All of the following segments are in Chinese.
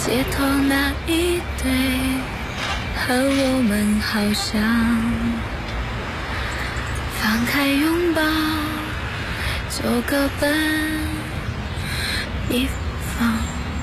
街头那一对和我们好像，放开拥抱就各奔一方。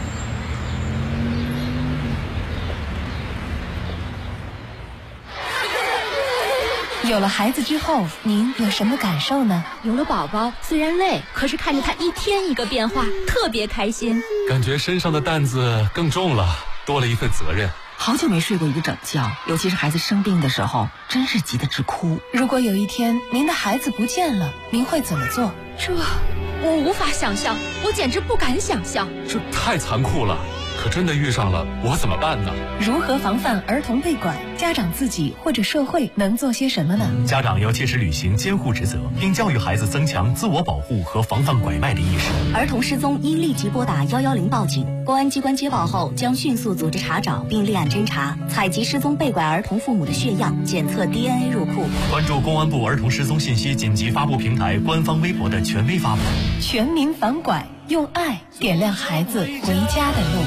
有了孩子之后，您有什么感受呢？ 有了宝宝，虽然累，可是看着他一天一个变化，特别开心。 感觉身上的担子更重了，多了一份责任。 好久没睡过一个整觉，尤其是孩子生病的时候，真是急得直哭。 如果有一天您的孩子不见了，您会怎么做？ 这我无法想象，我简直不敢想象。 这太残酷了，可真的遇上了，我怎么办呢？ 如何防范儿童被拐？家长自己或者社会能做些什么呢？ 家长要切实履行监护职责，并教育孩子增强自我保护和防范拐卖的意识。 儿童失踪应立即拨打110报警，公安机关接报后将迅速组织查找并立案侦查，采集失踪被拐儿童父母的血样，检测 DNA 入库。 关注公安部儿童失踪信息紧急发布平台官方微博的权威发布。 全民反拐，用爱点亮孩子回家的路。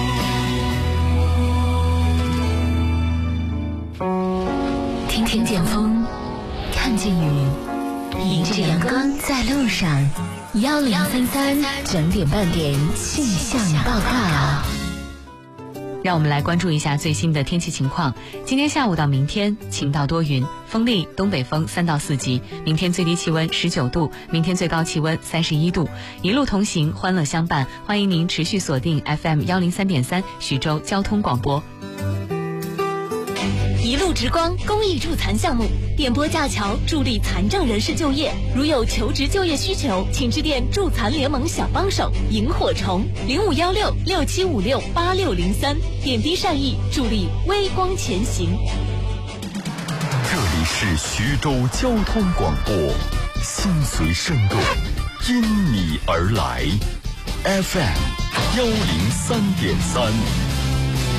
听见风，看见雨，迎着阳光在路上。1033整点半点气象报告。 让我们来关注一下最新的天气情况。今天下午到明天晴到多云，风力东北风3到4级，明天最低气温19度，明天最高气温31度。一路同行，欢乐相伴，欢迎您持续锁定 FM 103.3徐州交通广播。 一路直光公益助残项目，电波架桥助力残障人士就业。如有求职就业需求，请致电助残联盟小帮手萤火虫051667568603，点滴善意，助力微光前行。 这里是徐州交通广播，心随声动，因你而来 ，FM 103.3。